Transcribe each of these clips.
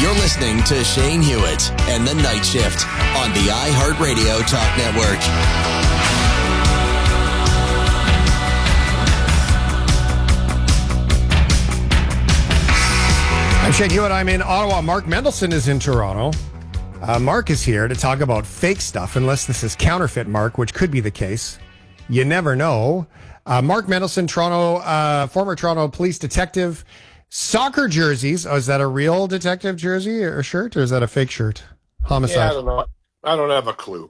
You're listening to Shane Hewitt and the Night Shift on the iHeartRadio Talk Network. I'm Shane Hewitt. I'm in Ottawa. Mark Mendelson is in Toronto. Mark is here to talk about fake stuff, unless this is counterfeit, Mark, which could be the case. You never know. Mark Mendelson, Toronto, former Toronto police detective. Soccer jerseys. Oh, is that a real detective jersey or shirt, or is that a fake shirt? Homicide. Yeah, I don't know. I don't have a clue.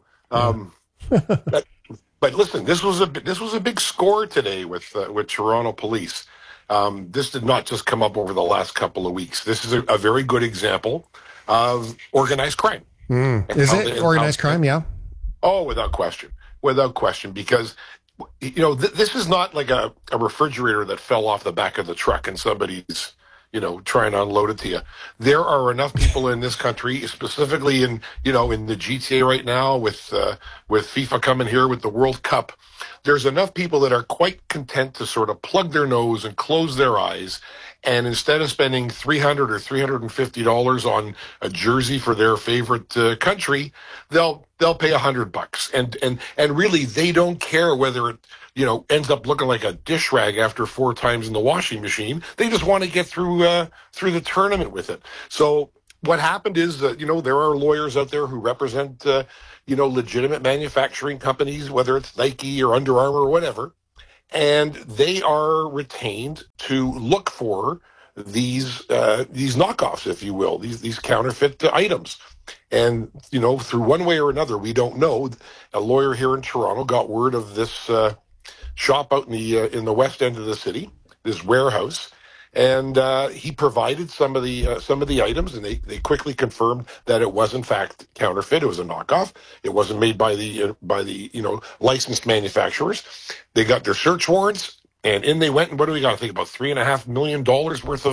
But listen, this was a big score today with Toronto police. This did not just come up over the last couple of weeks. This is a very good example of organized crime. Is it organized crime? Yeah. Oh, without question, because this is not like a refrigerator that fell off the back of the truck and somebody's trying to unload it to you. There are enough people in this country, specifically in the GTA right now, with FIFA coming here with the World Cup. There's enough people that are quite content to sort of plug their nose and close their eyes, and instead of spending $300 or $350 on a jersey for their favorite country, they'll pay $100, and really they don't care whether it ends up looking like a dish rag after 4 times in the washing machine. They just want to get through the tournament with it. So what happened is that there are lawyers out there who represent legitimate manufacturing companies, whether it's Nike or Under Armour or whatever, and they are retained to look for these knockoffs, if you will, these counterfeit items. And through one way or another, we don't know, a lawyer here in Toronto got word of this shop out in the west end of the city, this warehouse, and he provided some of the items, and they quickly confirmed that it was in fact counterfeit. It was a knockoff. It wasn't made by the licensed manufacturers. They got their search warrants, and in they went. And what do we got? I think about $3.5 million worth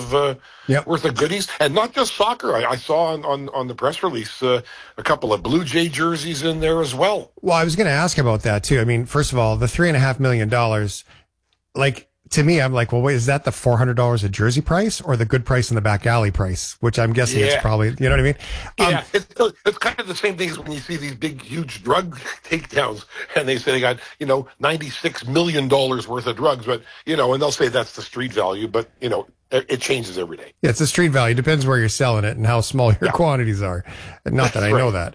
of goodies, and not just soccer. I saw on the press release a couple of Blue Jay jerseys in there as well. Well, I was going to ask about that too. I mean, first of all, the $3.5 million, like, to me, I'm like, well, wait, is that the $400 a jersey price or the good price in the back alley price? Which I'm guessing it's probably, you know what I mean? Yeah, it's kind of the same thing as when you see these big, huge drug takedowns, and they say they got, $96 million worth of drugs, but, and they'll say that's the street value, but, it changes every day. Yeah, it's the street value. Depends where you're selling it and how small your quantities are. Not that I know that.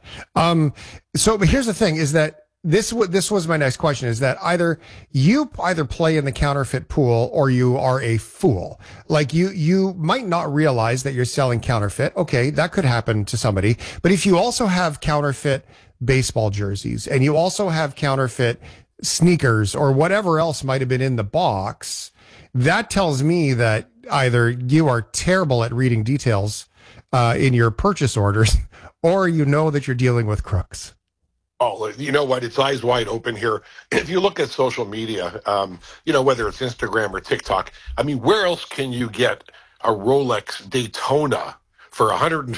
But here's the thing is that this was my next question, is that you play in the counterfeit pool or you are a fool. Like you might not realize that you're selling counterfeit. Okay, that could happen to somebody. But if you also have counterfeit baseball jerseys and you also have counterfeit sneakers or whatever else might have been in the box, that tells me that either you are terrible at reading details in your purchase orders, or that you're dealing with crooks. Oh, you know what? It's eyes wide open here. If you look at social media, whether it's Instagram or TikTok, I mean, where else can you get a Rolex Daytona for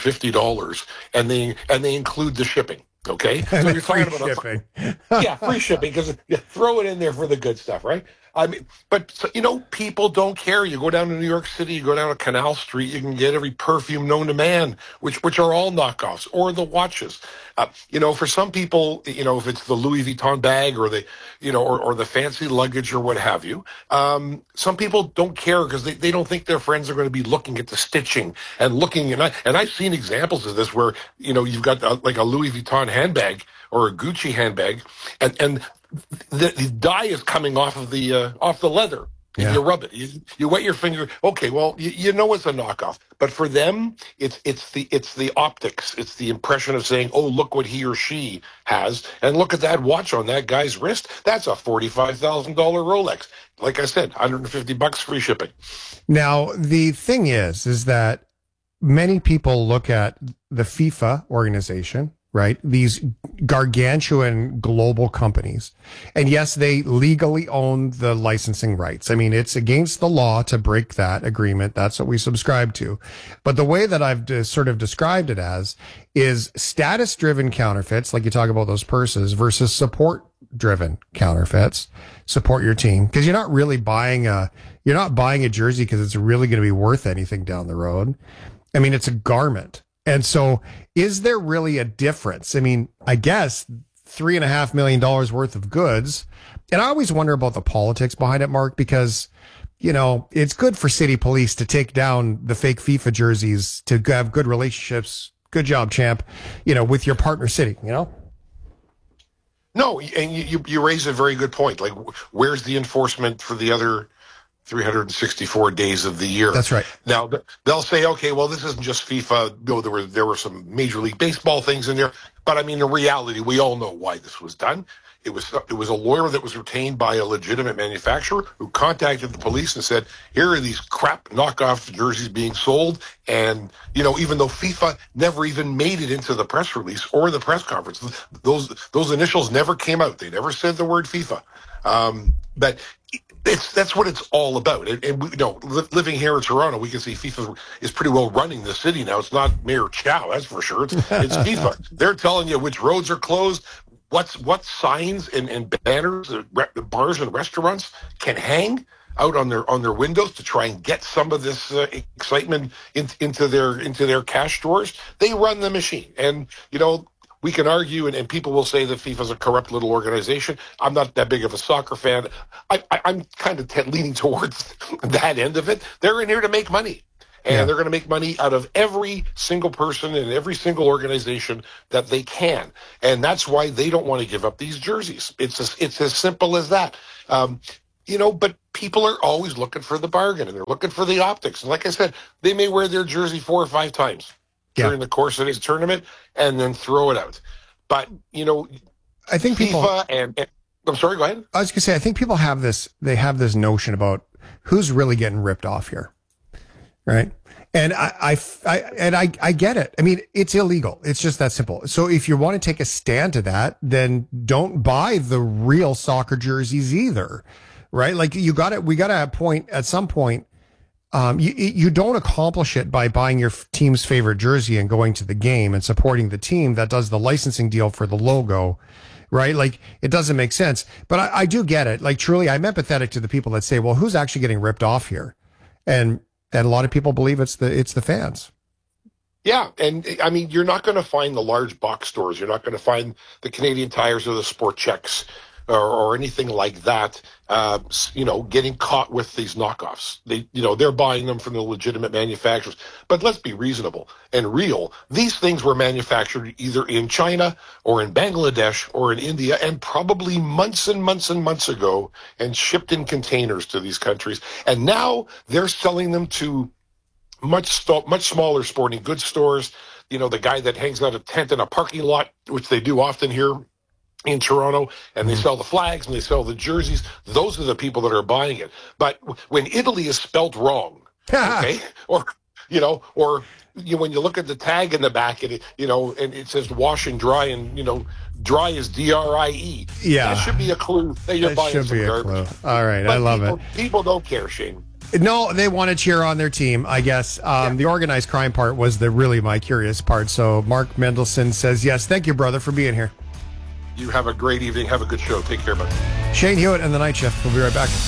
$150 and they include the shipping? Okay, so you're talking about shipping. Free shipping, because throw it in there for the good stuff, right? I mean, but people don't care. You go down to New York City, you go down to Canal Street, you can get every perfume known to man, which are all knockoffs, or the watches. For some people, if it's the Louis Vuitton bag or the, or the fancy luggage or what have you, some people don't care because they don't think their friends are going to be looking at the stitching and looking. And I've seen examples of this where, you've got like a Louis Vuitton handbag or a Gucci handbag, and the dye is coming off the leather. Yeah. You rub it. You wet your finger. Okay, well, it's a knockoff. But for them, it's the optics. It's the impression of saying, oh, look what he or she has, and look at that watch on that guy's wrist. That's a $45,000 Rolex. Like I said, $150 free shipping. Now the thing is that many people look at the FIFA organization, right? These gargantuan global companies. And yes, they legally own the licensing rights. I mean, it's against the law to break that agreement. That's what we subscribe to. But the way that I've sort of described it as is status-driven counterfeits, like you talk about those purses, versus support-driven counterfeits. Support your team. Because you're not really buying a jersey because it's really going to be worth anything down the road. I mean, it's a garment. And so is there really a difference? I mean, I guess $3.5 million worth of goods. And I always wonder about the politics behind it, Mark, because, you know, it's good for city police to take down the fake FIFA jerseys, to have good relationships. Good job, champ, you know, with your partner city, you know? No, and you raise a very good point. Like, where's the enforcement for the other 364 days of the year? That's right. Now, they'll say, okay, well, this isn't just FIFA. No, there were some Major League Baseball things in there. But, I mean, in reality, we all know why this was done. It was a lawyer that was retained by a legitimate manufacturer who contacted the police and said, here are these crap knockoff jerseys being sold. And, you know, even though FIFA never even made it into the press release or the press conference, those initials never came out. They never said the word FIFA. But that's what it's all about. And we, you know, living here in Toronto, we can see FIFA is pretty well running the city now. It's not Mayor Chow, that's for sure. It's FIFA. They're telling you which roads are closed, what signs and banners bars and restaurants can hang out on their windows to try and get some of this excitement into their cash stores. They run the machine. And, you know, we can argue, and people will say that FIFA's a corrupt little organization. I'm not that big of a soccer fan. I'm kind of leaning towards that end of it. They're in here to make money. And they're going to make money out of every single person and every single organization that they can. And that's why they don't want to give up these jerseys. It's as simple as that. You know, but people are always looking for the bargain, and they're looking for the optics. And like I said, they may wear their jersey 4 or 5 times during the course of this tournament and then throw it out. But, you know, I think FIFA and I'm sorry, go ahead. I was going to say, I think people have this notion about who's really getting ripped off here. Right. And I get it. I mean, it's illegal. It's just that simple. So if you want to take a stand to that, then don't buy the real soccer jerseys either. Right. Like we got to at some point, you don't accomplish it by buying your team's favorite jersey and going to the game and supporting the team that does the licensing deal for the logo. Right. Like, it doesn't make sense. But I do get it. Like, truly, I'm empathetic to the people that say, well, who's actually getting ripped off here? And a lot of people believe it's the fans. Yeah, and I mean, you're not going to find the large box stores. You're not going to find the Canadian Tires or the Sport Checks or anything like that. You know, getting caught with these knockoffs. They're buying them from the legitimate manufacturers. But let's be reasonable and real. These things were manufactured either in China or in Bangladesh or in India, and probably months and months and months ago, and shipped in containers to these countries. And now they're selling them to much smaller sporting goods stores. You know, the guy that hangs out a tent in a parking lot, which they do often here in Toronto, and they sell the flags and they sell the jerseys. Those are the people that are buying it. But when Italy is spelt wrong, okay, or when you look at the tag in the back and it says wash and dry, and dry is DRIE. Yeah, that should be a clue that you're buying some garbage. All right, but I love it. People don't care, Shane. No, they want to cheer on their team, I guess. The organized crime part was my curious part. So Mark Mendelson says, yes, thank you, brother, for being here. You have a great evening. Have a good show. Take care, buddy. Shane Hewitt and the Night Shift. We'll be right back.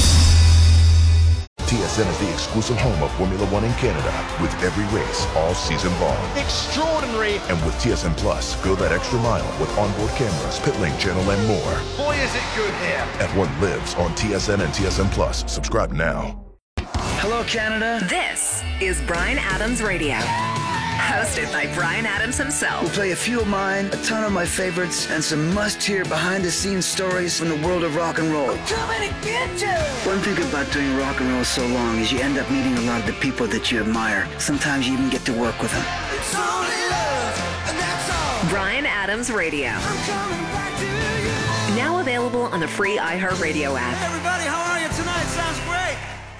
TSN is the exclusive home of Formula One in Canada, with every race all season long. Extraordinary. And with TSN Plus, go that extra mile with onboard cameras, pit lane channel, and more. Boy, is it good here. F1 lives on TSN and TSN Plus. Subscribe now. Hello, Canada. This is Bryan Adams Radio. Hosted by Bryan Adams himself. We'll play a few of mine, a ton of my favorites, and some must-hear behind-the-scenes stories from the world of rock and roll. I'm coming to get you! One thing about doing rock and roll so long is you end up meeting a lot of the people that you admire. Sometimes you even get to work with them. It's only love, and that's all. Bryan Adams Radio. I'm coming back to you. Now available on the free iHeartRadio app. Hey everybody, how are you tonight? Sounds great.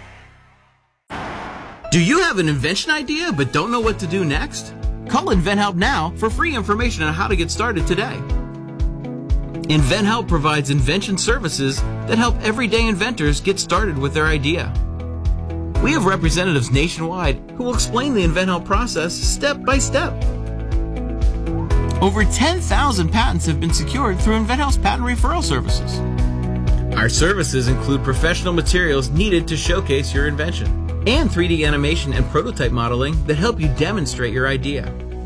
Do you have an invention idea but don't know what to do next? Call InventHelp now for free information on how to get started today. InventHelp provides invention services that help everyday inventors get started with their idea. We have representatives nationwide who will explain the InventHelp process step by step. Over 10,000 patents have been secured through InventHelp's patent referral services. Our services include professional materials needed to showcase your invention, and 3D animation and prototype modeling that help you demonstrate your idea.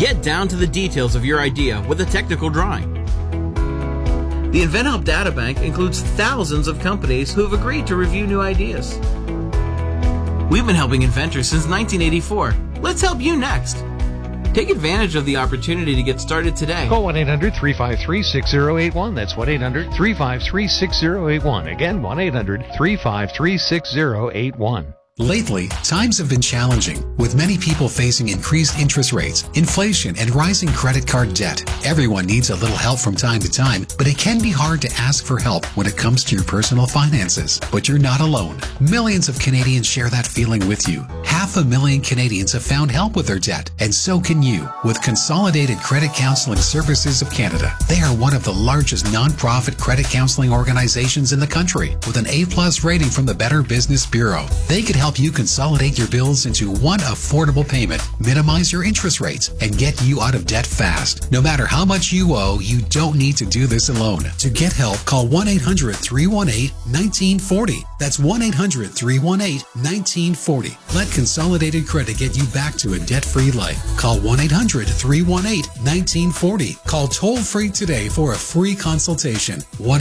Get down to the details of your idea with a technical drawing. The InventHelp Databank includes thousands of companies who have agreed to review new ideas. We've been helping inventors since 1984. Let's help you next. Take advantage of the opportunity to get started today. Call 1-800-353-6081. That's 1-800-353-6081. Again, 1-800-353-6081. Lately, times have been challenging, with many people facing increased interest rates, inflation, and rising credit card debt. Everyone needs a little help from time to time, but it can be hard to ask for help when it comes to your personal finances. But you're not alone. Millions of Canadians share that feeling with you. 500,000 Canadians have found help with their debt, and so can you, with Consolidated Credit Counseling Services of Canada. They are one of the largest non-profit credit counseling organizations in the country, with an A+ rating from the Better Business Bureau. They could help you consolidate your bills into one affordable payment, minimize your interest rates, and get you out of debt fast. No matter how much you owe, you don't need to do this alone. To get help, call 1-800-318-1940. That's 1-800-318-1940. Let Consolidated Credit get you back to a debt-free life. Call 1-800-318-1940. Call toll-free today for a free consultation.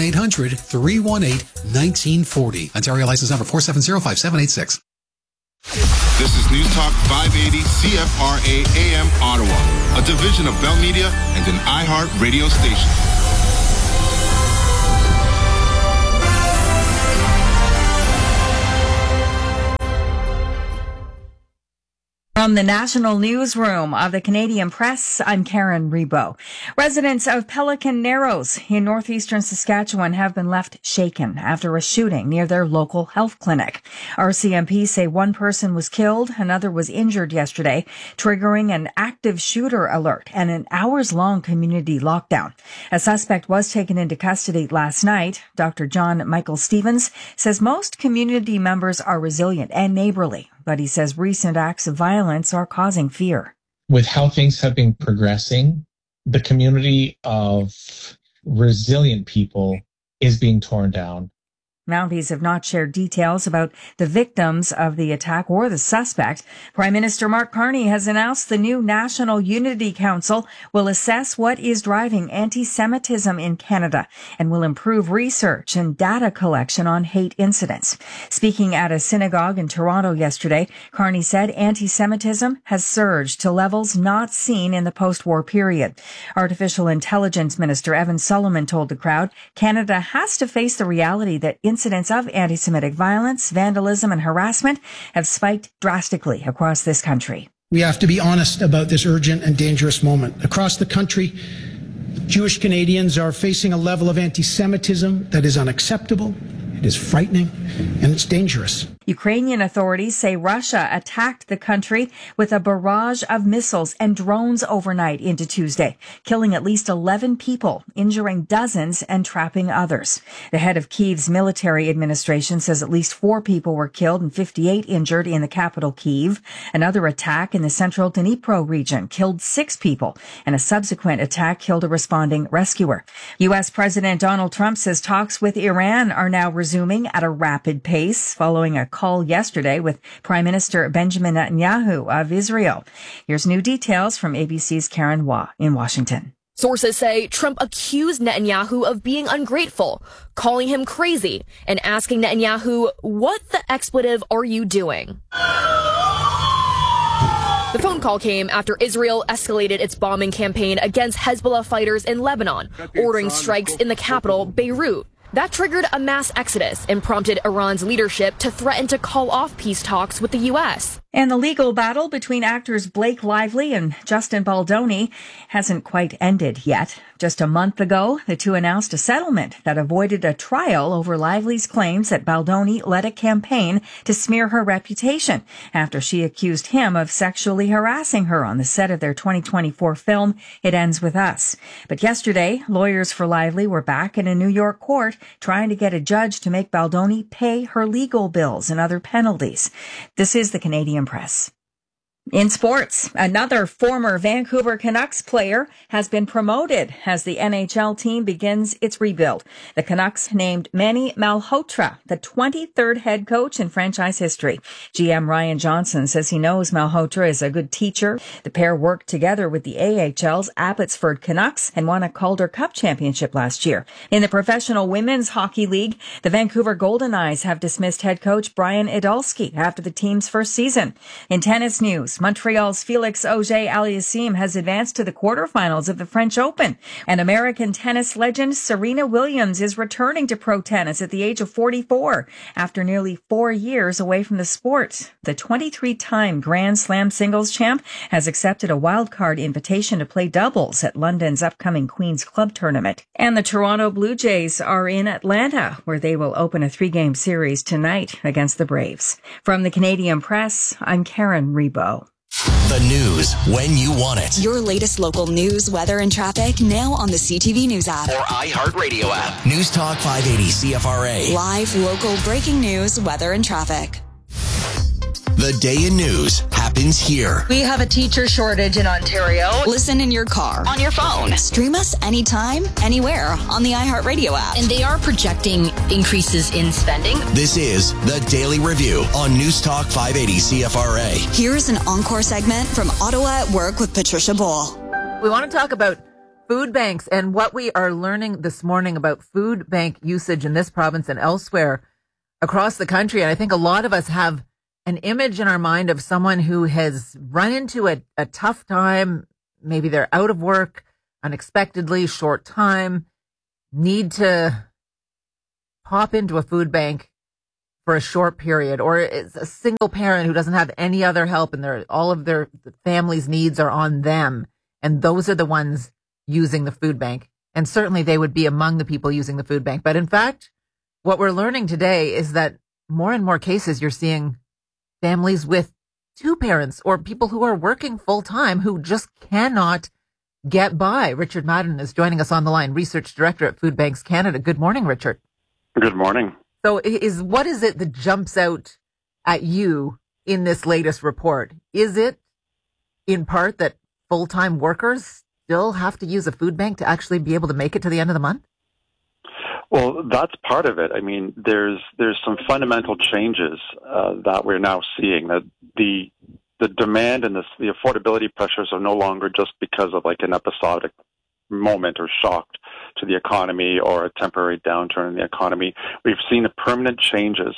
1-800-318-1940. Ontario license number 4705786. This is News Talk 580 CFRA AM Ottawa, a division of Bell Media and an iHeart radio station. From the National Newsroom of the Canadian Press, I'm Karen Rebo. Residents of Pelican Narrows in northeastern Saskatchewan have been left shaken after a shooting near their local health clinic. RCMP say one person was killed, another was injured yesterday, triggering an active shooter alert and an hours-long community lockdown. A suspect was taken into custody last night. Dr. John Michael Stevens says most community members are resilient and neighborly, but he says recent acts of violence are causing fear. With how things have been progressing, the community of resilient people is being torn down. Mounties have not shared details about the victims of the attack or the suspect. Prime Minister Mark Carney has announced the new National Unity Council will assess what is driving anti-Semitism in Canada and will improve research and data collection on hate incidents. Speaking at a synagogue in Toronto yesterday, Carney said anti-Semitism has surged to levels not seen in the post-war period. Artificial Intelligence Minister Evan Solomon told the crowd Canada has to face the reality that incidents of anti-Semitic violence, vandalism, and harassment have spiked drastically across this country. We have to be honest about this urgent and dangerous moment. Across the country, Jewish Canadians are facing a level of anti-Semitism that is unacceptable, it is frightening, and it's dangerous. Ukrainian authorities say Russia attacked the country with a barrage of missiles and drones overnight into Tuesday, killing at least 11 people, injuring dozens and trapping others. The head of Kyiv's military administration says at least 4 people were killed and 58 injured in the capital Kyiv. Another attack in the central Dnipro region killed 6 people, and a subsequent attack killed a responding rescuer. U.S. President Donald Trump says talks with Iran are now resuming at a rapid pace following a call yesterday with Prime Minister Benjamin Netanyahu of Israel. Here's new details from ABC's Karen Waugh in Washington. Sources say Trump accused Netanyahu of being ungrateful, calling him crazy, and asking Netanyahu, "What the expletive are you doing?" The phone call came after Israel escalated its bombing campaign against Hezbollah fighters in Lebanon, ordering strikes in the capital, Beirut. That triggered a mass exodus and prompted Iran's leadership to threaten to call off peace talks with the U.S. And the legal battle between actors Blake Lively and Justin Baldoni hasn't quite ended yet. Just a month ago, the two announced a settlement that avoided a trial over Lively's claims that Baldoni led a campaign to smear her reputation after she accused him of sexually harassing her on the set of their 2024 film, It Ends With Us. But yesterday, lawyers for Lively were back in a New York court trying to get a judge to make Baldoni pay her legal bills and other penalties. This is the Canadian Press. In sports, another former Vancouver Canucks player has been promoted as the NHL team begins its rebuild. The Canucks named Manny Malhotra the 23rd head coach in franchise history. GM Ryan Johnson says he knows Malhotra is a good teacher. The pair worked together with the AHL's Abbotsford Canucks and won a Calder Cup championship last year. In the Professional Women's Hockey League, the Vancouver Golden Knights have dismissed head coach Brian Idalski after the team's first season. In tennis news, Montreal's Felix Auger-Aliassime has advanced to the quarterfinals of the French Open. And American tennis legend Serena Williams is returning to pro tennis at the age of 44 after nearly 4 years away from the sport. The 23-time Grand Slam singles champ has accepted a wildcard invitation to play doubles at London's upcoming Queen's Club tournament. And the Toronto Blue Jays are in Atlanta, where they will open a 3-game series tonight against the Braves. From the Canadian Press, I'm Karen Rebo. The news when you want it. Your latest local news, weather, and traffic now on the CTV News app. Or iHeartRadio app. News Talk 580 CFRA. Live, local, breaking news, weather, and traffic. The day in news happens here. We have a teacher shortage in Ontario. Listen in your car, on your phone. Stream us anytime, anywhere on the iHeartRadio app. And they are projecting increases in spending. This is the Daily Review on News Talk 580 CFRA. Here's an encore segment from Ottawa at Work with Patricia Boll. We want to talk about food banks and what we are learning this morning about food bank usage in this province and elsewhere across the country. And I think a lot of us have an image in our mind of someone who has run into a tough time. Maybe they're out of work unexpectedly, short time, need to pop into a food bank for a short period, or it's a single parent who doesn't have any other help and all of their family's needs are on them. And those are the ones using the food bank. And certainly they would be among the people using the food bank. But in fact, what we're learning today is that more and more cases you're seeing families with two parents or people who are working full time who just cannot get by. Richard Madden is joining us on the line, Research Director at Food Banks Canada. Good morning, Richard. Good morning. So what is it that jumps out at you in this latest report? Is it in part that full-time workers still have to use a food bank to actually be able to make it to the end of the month? Well, that's part of it. I mean, there's some fundamental changes that we're now seeing. That the demand and the affordability pressures are no longer just because of like an episodic moment or shock to the economy or a temporary downturn in the economy. We've seen permanent changes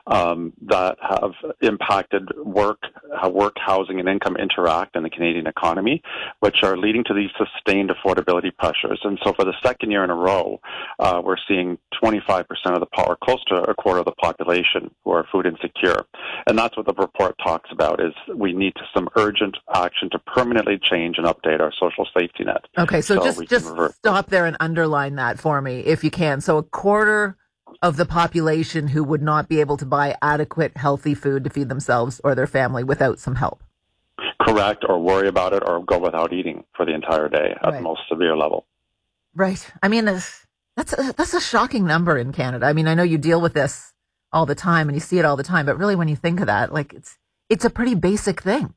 that have impacted how work, housing, and income interact in the Canadian economy, which are leading to these sustained affordability pressures. And so for the second year in a row, we're seeing 25% of or close to a quarter of the population who are food insecure. And that's what the report talks about, is we need some urgent action to permanently change and update our social safety net. Okay, so just stop there and underline that for me, if you can. So a quarter of the population who would not be able to buy adequate, healthy food to feed themselves or their family without some help. Correct, or worry about it or go without eating for the entire day at the most severe level. Right. I mean, that's a shocking number in Canada. I mean, I know you deal with this all the time and you see it all the time, but really when you think of that, like it's a pretty basic thing.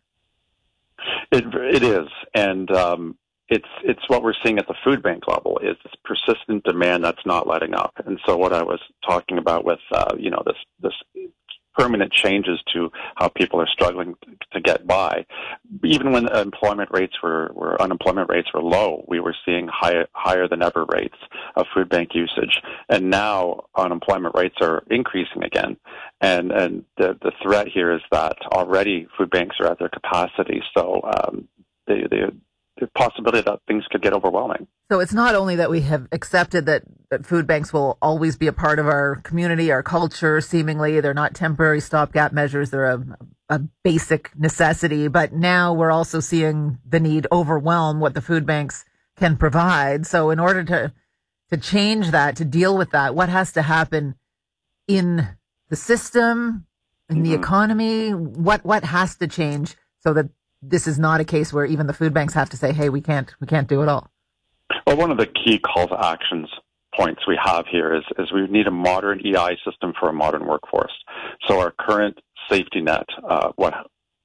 It is. And, it's what we're seeing at the food bank level is this persistent demand that's not letting up. And so what I was talking about with, this permanent changes to how people are struggling to get by. Even when unemployment rates were low, we were seeing higher than ever rates of food bank usage. And now unemployment rates are increasing again. And the threat here is that already food banks are at their capacity. So, the possibility that things could get overwhelming. So it's not only that we have accepted that food banks will always be a part of our community, our culture, seemingly. They're not temporary stopgap measures. They're a basic necessity. But now we're also seeing the need overwhelm what the food banks can provide. So in order to change that, to deal with that, what has to happen in the system, in the economy? What has to change so that this is not a case where even the food banks have to say, hey, we can't do it all? Well, one of the key call to actions points we have here is we need a modern EI system for a modern workforce. So our current safety net, what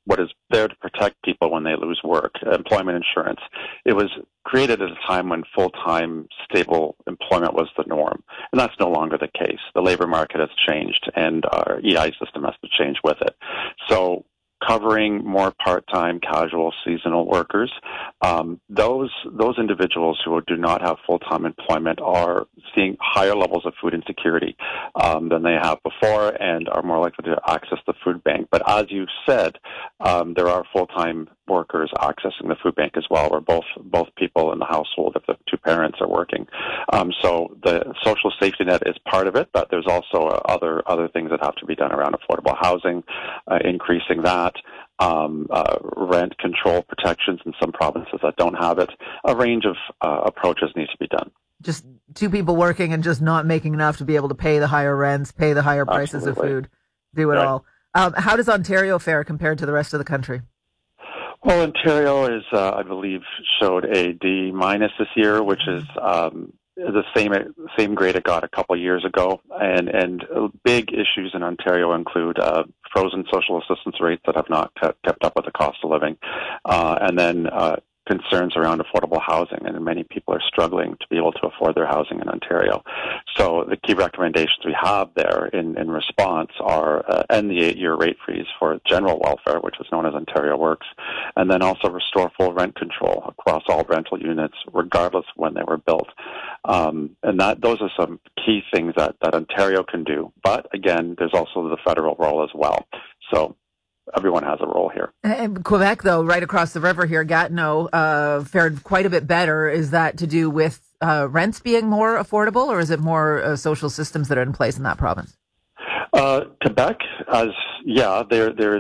what is there to protect people when they lose work, employment insurance. It was created at a time when full-time, stable employment was the norm, and that's no longer the case. The labor market has changed, and our EI system has to change with it. So covering more part-time, casual, seasonal workers, those individuals who do not have full-time employment are seeing higher levels of food insecurity than they have before and are more likely to access the food bank. But as you said, there are full-time workers accessing the food bank as well, where both people in the household, if the two parents are working. So the social safety net is part of it, but there's also other things that have to be done around affordable housing, increasing that, rent control protections in some provinces that don't have it. A range of approaches need to be done. Just two people working and just not making enough to be able to pay the higher rents, pay the higher prices of food, do it all. How does Ontario fare compared to the rest of the country? Well, Ontario is, I believe, showed a D- this year, which is the same grade it got a couple of years ago. And big issues in Ontario include frozen social assistance rates that have not kept up with the cost of living, and then concerns around affordable housing, and many people are struggling to be able to afford their housing in Ontario. So the key recommendations we have there in response are end the 8-year rate freeze for general welfare, which is known as Ontario Works, and then also restore full rent control across all rental units, regardless of when they were built. And those are some key things that Ontario can do. But again, there's also the federal role as well. So everyone has a role here. And Quebec, though, right across the river here, Gatineau, fared quite a bit better. Is that to do with rents being more affordable, or is it more social systems that are in place in that province? Quebec, there